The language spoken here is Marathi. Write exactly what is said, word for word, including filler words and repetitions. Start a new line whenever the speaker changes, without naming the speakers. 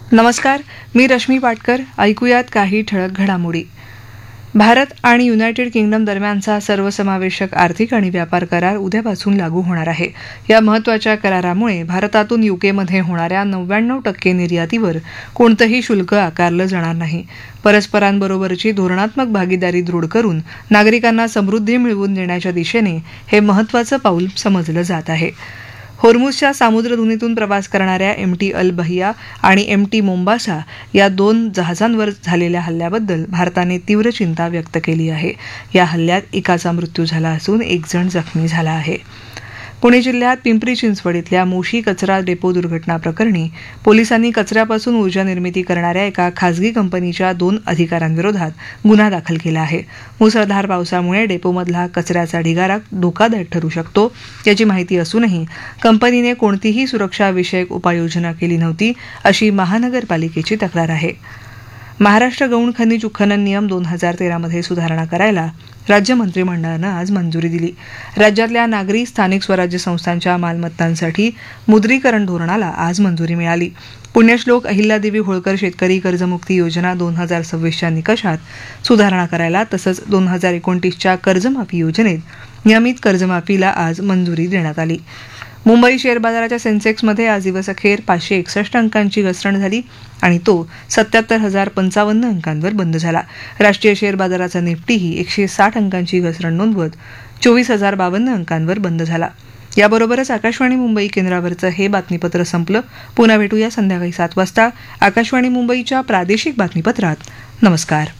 नमस्कार, मी रश्मी पाटकर. ऐकूयात काही ठळक घडामोडी. भारत आणि युनायटेड किंगडम दरम्यानचा सर्वसमावेशक आर्थिक आणि व्यापार करार उद्यापासून लागू होणार आहे. या महत्त्वाच्या करारामुळे भारतातून युकेमध्ये होणाऱ्या नव्याण्णव टक्के निर्यातीवर कोणतंही शुल्क आकारलं जाणार नाही. परस्परांबरोबरची धोरणात्मक भागीदारी दृढ करून नागरिकांना समृद्धी मिळवून देण्याच्या दिशेने हे महत्त्वाचं पाऊल समजलं जात आहे. होर्मुझच्या सामुद्रधुनीतून प्रवास करणाऱ्या एम टी अल बहिया आणि एम टी मोम्बासा या दोन जहाजांवर झालेल्या हल्ल्याबद्दल भारताने तीव्र चिंता व्यक्त केली आहे. या हल्ल्यात एकाचा मृत्यू झाला असून एक जण जखमी झाला आहे. पुणे जिल्ह्यात पिंपरी चिंचवड इथल्या मोशी कचरा डेपो दुर्घटना प्रकरणी पोलिसांनी कचऱ्यापासून ऊर्जा निर्मिती करणाऱ्या एका खासगी कंपनीच्या दोन अधिकाऱ्यांविरोधात गुन्हा दाखल केला आहे. मुसळधार पावसामुळे डेपोमधला कचऱ्याचा ढिगारा धोकादायक ठरू शकतो याची माहिती असूनही कंपनीने कोणतीही सुरक्षाविषयक उपाययोजना केली नव्हती अशी महानगरपालिकेची तक्रार आहे. महाराष्ट्र गौण खनिज उत्खनन नियम दोन हजार तेरामध्ये सुधारणा करायला राज्य मंत्रिमंडळानं आज मंजुरी दिली. राज्यातल्या नागरी स्थानिक स्वराज्य संस्थांच्या मालमत्तांसाठी मुद्रीकरण धोरणाला आज मंजुरी मिळाली. पुण्यश्लोक अहिल्यादेवी होळकर शेतकरी कर्जमुक्ती योजना दोन हजार सव्वीसच्या निकषात सुधारणा करायला तसंच दोन हजार एकोणतीसच्या कर्जमाफी योजनेत नियमित कर्जमाफीला आज मंजुरी देण्यात आली. मुंबई शेअर बाजाराच्या सेन्सेक्समध्ये आज दिवसअखेर पाचशे एकसष्ट अंकांची घसरण झाली आणि तो सत्याहत्तर हजार पंचावन्न अंकांवर बंद झाला. राष्ट्रीय शेअर बाजाराचा निफ्टीही एकशे साठ अंकांची घसरण नोंदवत चोवीस हजार बावन्न अंकांवर बंद झाला. याबरोबरच आकाशवाणी मुंबई केंद्रावरचं हे बातमीपत्र संपलं. पुन्हा भेटूया संध्याकाळी सात वाजता आकाशवाणी मुंबईच्या प्रादेशिक बातमीपत्रात. नमस्कार.